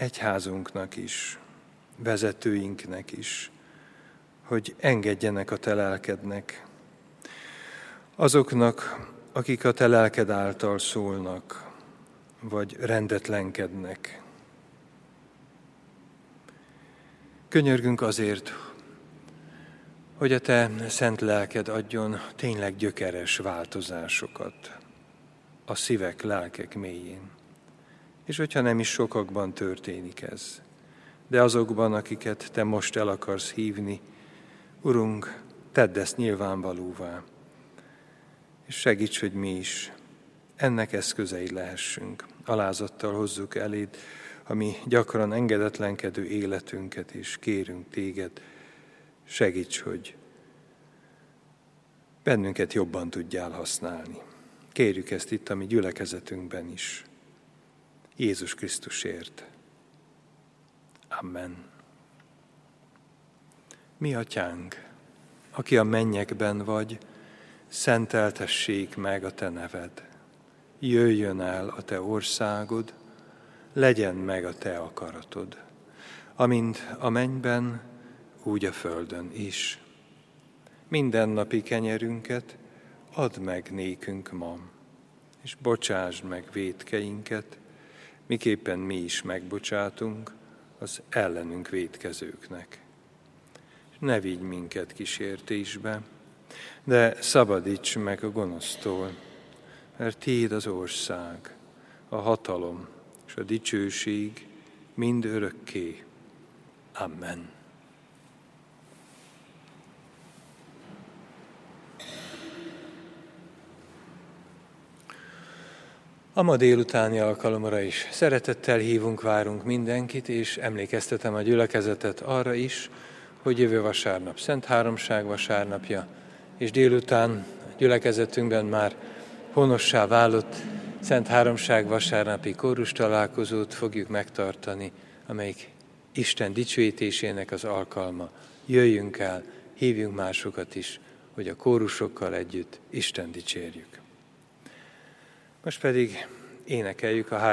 egyházunknak is, vezetőinknek is, hogy engedjenek a te lelkednek. Azoknak, akik a te lelked által szólnak, vagy rendetlenkednek. Könyörgünk azért, hogy a te szent lelked adjon tényleg gyökeres változásokat a szívek, lelkek mélyén. És hogyha nem is sokakban történik ez, de azokban, akiket te most el akarsz hívni, Urunk, tedd ezt nyilvánvalóvá, és segíts, hogy mi is ennek eszközei lehessünk. Alázattal hozzuk eléd a mi gyakran engedetlenkedő életünket, és kérünk téged, segíts, hogy bennünket jobban tudjál használni. Kérjük ezt itt a mi gyülekezetünkben is. Jézus Krisztusért. Amen. Mi atyánk, aki a mennyekben vagy, szenteltessék meg a te neved. Jöjjön el a te országod, legyen meg a te akaratod, amint a mennyben, úgy a földön is. Mindennapi kenyerünket add meg nékünk ma, és bocsásd meg vétkeinket, miképpen mi is megbocsátunk az ellenünk vétkezőknek. Ne vigy minket kísértésbe, de szabadíts meg a gonosztól, mert tiéd az ország, a hatalom és a dicsőség mind örökké. Amen. A ma délutáni alkalomra is szeretettel hívunk, várunk mindenkit, és emlékeztetem a gyülekezetet arra is, hogy jövő vasárnap Szent Háromság vasárnapja, és délután a gyülekezetünkben már honossá válott Szent Háromság vasárnapi kórus találkozót fogjuk megtartani, amelyik Isten dicsőítésének az alkalma. Jöjjünk el, hívjunk másokat is, hogy a kórusokkal együtt Isten dicsérjük. Most pedig énekeljük a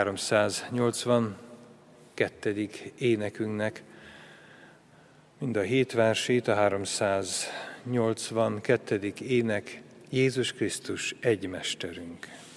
382. énekünknek mind a 7 versét, a 382. ének, Jézus Krisztus egy mesterünk.